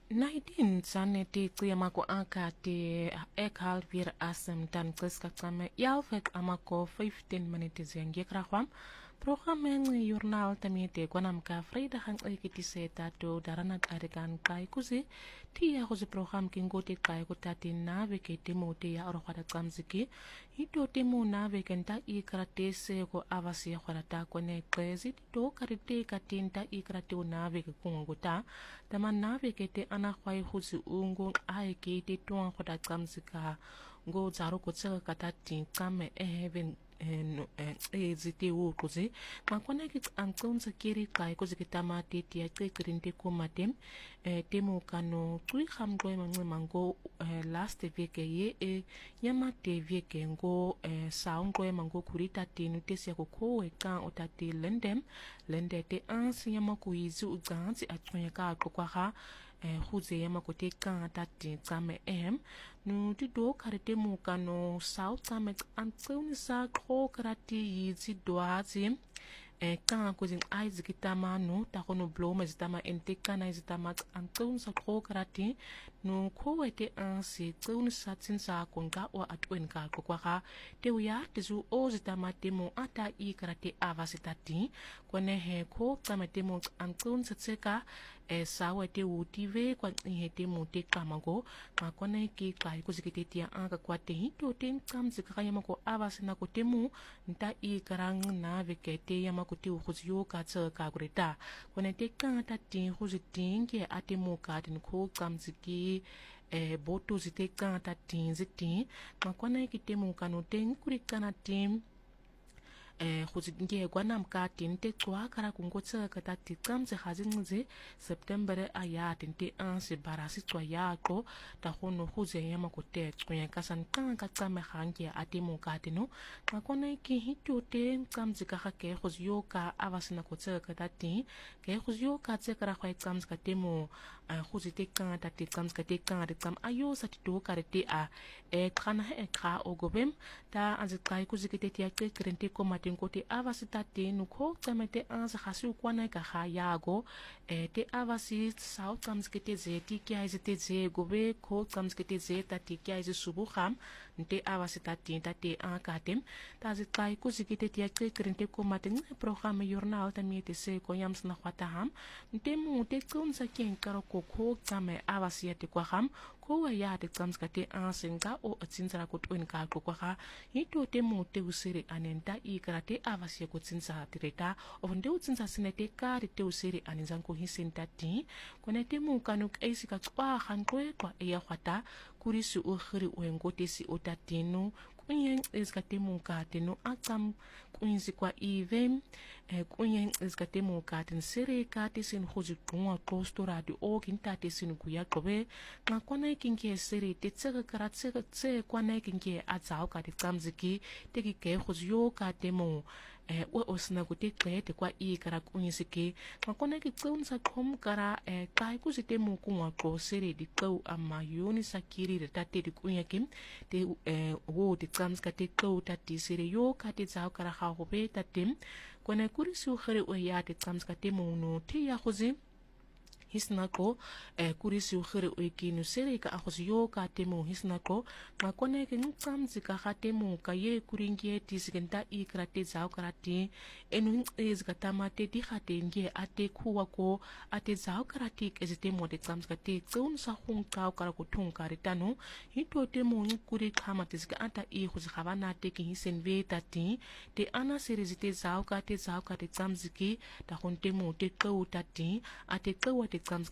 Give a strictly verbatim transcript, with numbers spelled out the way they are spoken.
nineteen tsane ti qiyamako aka ti ekal vir asem tan qiska qame yalfek amako fifteen minutes yangi krakhwam program ngi journal tamite kwanam ka frida hang ekiti seta to darana arikan kai kuzi ti ya kuzi program kingote kai kutati na veke timote ya orokhada qamziki ito timo na veke nta ikrate se ko avasi ya khwarata kone qezi to karite katinta ikrate na veke kunguta tama na veke te ana khwai kuzi ungo ai ke te to khoda qamzika ngo zaro ko tsaka katati qame even ezite ukuze makwana ki ankonza kiri kai kuzi kitamati ti ya qeqirinte kumatem temo kano tui khamgwe mango last week ye e yamate week ngo saungwe mango kurita tinu tesia ko ko ka otati lendem lendete ansi yamakuizu uganzi atsonya ka kwa ha huze yamakote ka tati tsame em nu ti do karete mu kano south tsame antseuni sa kro karati yizi doazi e kan kuzin aiz kitama no ta kono bloma zitama ente kana zitama antseuni sa kro karati no ko wete ansi tseuni sa tsinsa konga o atwen ka kwa ha te uya tezu o zitama temo ata i karate avasitati kone he ko tsame temo antseuni sa tseka e sawa te utive kwa ihete mute kamago makona ki kai kuzikite tia anga kwa te hito ten kamzi kaya mako avasina ko temu nta i karang na vekete yamako te ukuzio ka tsa ka greta kone te kanta ti huzitinge ate mo ka tin ko kamzi ki e boto zite kanta tin ziti makona ki temu kanu ten kurikana tim eh khuzinge kwanam ka tinte kwa kara kungotsa kata tikamze khazinze September aya tinte anse barasi twa yako ta hono khuze yama kote tsoya kasan kan ka tsame khange atimo katino makona ki hitote kamze ka khake khuzyo ka avasina kotsa kata ti ke khuzyo ka tse kara khwai kamze ka temo khuzite kan ta ti kamze ka te kan de kam ayo satito karete a e khana e kha ogobem ta anze kai kuzikite ti akre krente ko matin kote avasita te nuko tamete anze khasi ukwana ka kha yago e te avasi south kamskete zeti ki aizete ze gobe ko kamskete zeta ti ki aizu subu kham nte avasita ti ta te an katem ta ze kai kuzikite ti akre krente ko matin program journal tamite se ko yams na khwata ham nte mu te kunsa ken karo ko ko tame avasi te kwa ham ko ya te kamskate ansenga o atsinzara ko twin ka ko kwa hito te mu te usere anenta i karate avasi ko tsinsa tireta o nde utsinsa sinete ka te usere aninzan ko hisenta ti konete mu kanu kaisi ka kwa khankwe kwa ya khwata kurisi o khiri o ngote si otatino kunyen ezkate mu ka teno akam kunzi kwa even e kunyen ezkate mu ka ten sere ka te sin khozi tungwa tostora di o kinta te sin guya kobe ngakwana kinke sere te tsega karatse tse kwana kinke atsao ka te kamziki te ki ke khozi yo ka temo e o osna ko te klete kwa i kara kunyisike ngakwana ki tseunsa khom kara e kai kuzite mu kunwa ko sere di kau ama yoni sakiri de tate di kunyakim te e wo te kamska te kau tati sere yo ka te tsao kara kha hobe tatim kwana kurisi u khare o ya te kamska te mu no te ya khozi hisnako e kurisi u khare o ikinu sere ka akhos yo ka temo hisnako makone ke nkamzi ka khatemo ka ye kuringie tisigenta i krate zao karate enu ez ka tamate di khate nge ate khuwa ko ate zao karate ke zitemo de kamzi ka te tsun sa khung ka kara ko thung ka ritano hito temo kuri khama tisga ata i khuzi khabana te ki hisen ve tati te ana sere zite zao ka te zao ka te kamzi ki ta khontemo te kau tati ate kau te